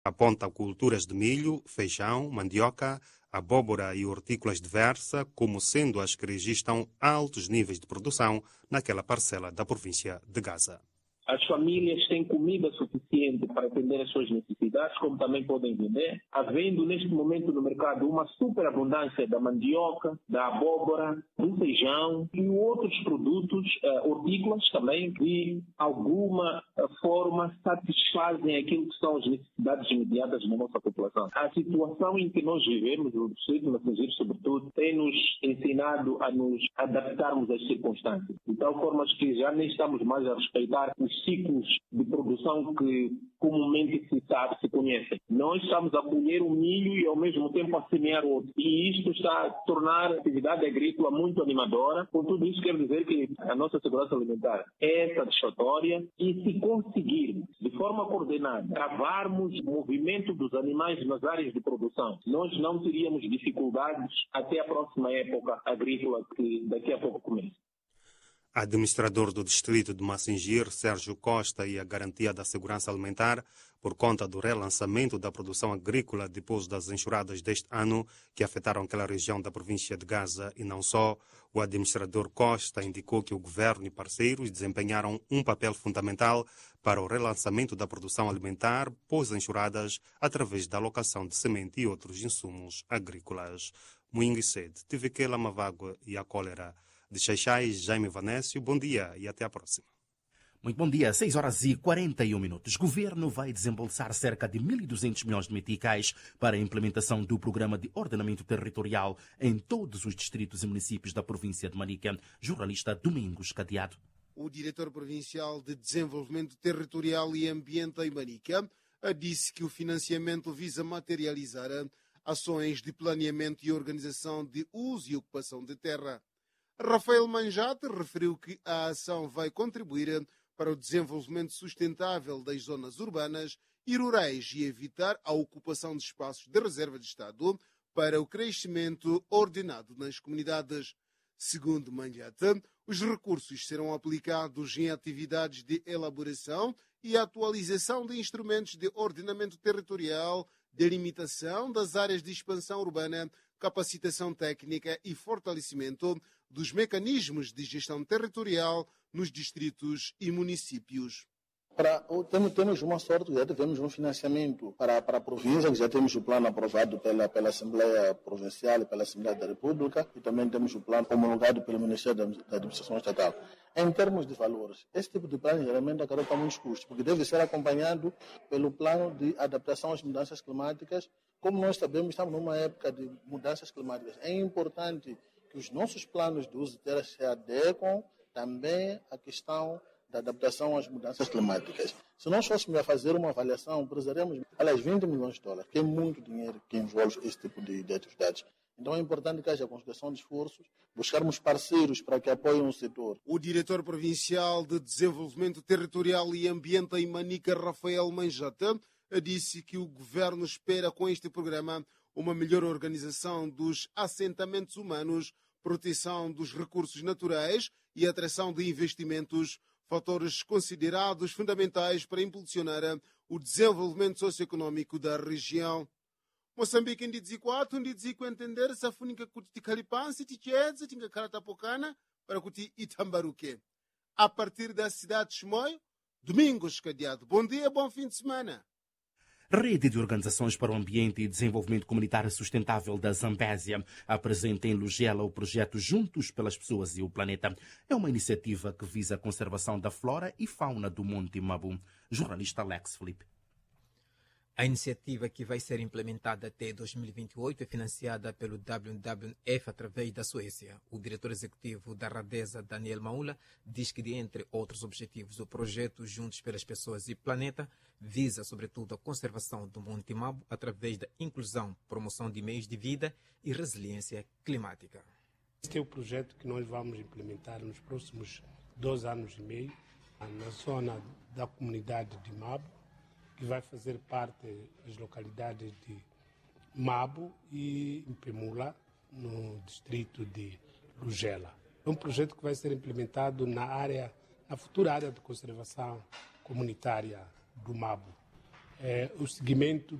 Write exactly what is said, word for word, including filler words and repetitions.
Aponta culturas de milho, feijão, mandioca, abóbora e hortícolas diversas como sendo as que registram altos níveis de produção naquela parcela da província de Gaza. As famílias têm comida suficiente para atender as suas necessidades, como também podem vender, havendo neste momento no mercado uma superabundância da mandioca, da abóbora, do feijão e outros produtos uh, hortícolas também, que de alguma uh, forma satisfazem aquilo que são as necessidades imediatas da nossa população. A situação em que nós vivemos, o Distrito Nacional sobretudo, tem nos ensinado a nos adaptarmos às circunstâncias, de tal forma que já nem estamos mais a respeitar os ciclos de produção que comumente se sabe, se conhecem. Nós estamos a colher o milho e ao mesmo tempo a semear outro. E isto está a tornar a atividade agrícola muito animadora. Com tudo isso quer dizer que a nossa segurança alimentar é satisfatória e se conseguirmos, de forma coordenada, travarmos o movimento dos animais nas áreas de produção, nós não teríamos dificuldades até a próxima época agrícola que daqui a pouco começa. Administrador do distrito de Massingir, Sérgio Costa, e a garantia da segurança alimentar por conta do relançamento da produção agrícola depois das enxurradas deste ano que afetaram aquela região da província de Gaza e não só. O administrador Costa indicou que o governo e parceiros desempenharam um papel fundamental para o relançamento da produção alimentar pós-enxurradas através da alocação de semente e outros insumos agrícolas. Moinguicede, T V Q Lamavago e a Cólera. De Xaixai, Jaime Vanécio, bom dia e até a próxima. Muito bom dia, seis horas e quarenta e um minutos. O governo vai desembolsar cerca de mil e duzentos milhões de meticais para a implementação do programa de ordenamento territorial em todos os distritos e municípios da província de Manica. Jornalista Domingos Cadeado. O diretor provincial de Desenvolvimento Territorial e Ambiente em Manica disse que o financiamento visa materializar ações de planeamento e organização de uso e ocupação de terra. Rafael Manjate referiu que a ação vai contribuir para o desenvolvimento sustentável das zonas urbanas e rurais e evitar a ocupação de espaços de reserva de Estado para o crescimento ordenado nas comunidades. Segundo Manjate, os recursos serão aplicados em atividades de elaboração e atualização de instrumentos de ordenamento territorial, delimitação das áreas de expansão urbana, capacitação técnica e fortalecimento dos mecanismos de gestão territorial nos distritos e municípios. Para, temos, temos uma sorte, já tivemos um financiamento para, para a província, que já temos o plano aprovado pela, pela Assembleia Provincial e pela Assembleia da República, e também temos o plano homologado pelo Ministério da, da Administração Estatal. Em termos de valores, esse tipo de plano geralmente acarreta muitos custos, porque deve ser acompanhado pelo plano de adaptação às mudanças climáticas. Como nós sabemos, estamos numa época de mudanças climáticas. É importante que os nossos planos de uso de terra se adequem também à questão da adaptação às mudanças climáticas. Se nós fôssemos a fazer uma avaliação, precisaríamos de vinte milhões de dólares, que é muito dinheiro que envolve esse tipo de, de atividades. Então é importante que haja a conjugação de esforços, buscarmos parceiros para que apoiem o setor. O diretor provincial de Desenvolvimento Territorial e Ambiente em Manica, Rafael Manjate, disse que o governo espera com este programa uma melhor organização dos assentamentos humanos, proteção dos recursos naturais e atração de investimentos, fatores considerados fundamentais para impulsionar o desenvolvimento socioeconômico da região. Moçambique em quatro, em dizico entender se a fúnica kuti calipansi tichedza tinga karatapocana para kuti itambaruque. A partir da cidade de Chimoio, Domingos Cadeado. Bom dia, bom fim de semana. Rede de Organizações para o Ambiente e Desenvolvimento Comunitário Sustentável da Zambésia apresenta em Lugela o projeto Juntos pelas Pessoas e o Planeta. É uma iniciativa que visa a conservação da flora e fauna do Monte Mabu. Jornalista Alex Felipe. A iniciativa, que vai ser implementada até dois mil e vinte e oito, é financiada pelo W W F através da Suécia. O diretor executivo da Radesa, Daniel Maula, diz que, dentre outros objetivos, o projeto Juntos pelas Pessoas e Planeta visa, sobretudo, a conservação do Monte Mabu através da inclusão, promoção de meios de vida e resiliência climática. Este é o projeto que nós vamos implementar nos próximos dois anos e meio na zona da comunidade de Mabu, que vai fazer parte das localidades de Mabu e Impemula, no distrito de Lugela. É um projeto que vai ser implementado na área, na futura área de conservação comunitária do Mabu. é, o seguimento